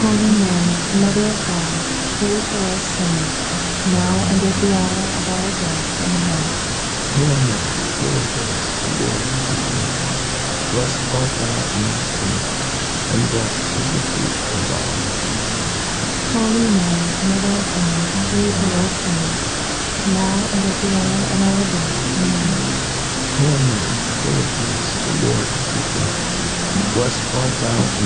Holy Mary, Mother of God, pray for us sinners, now and at the hour of our death. Amen. Hail Mary, full of grace, the Lord is with thee. Blessed art thou amongst women, and blessed is the fruit of thy womb, Jesus. Holy Mary, Mother of God, pray for us sinners, now and at the hour of our death. Amen. Hail Mary, full of grace, the Lord is with thee. Blessed art thou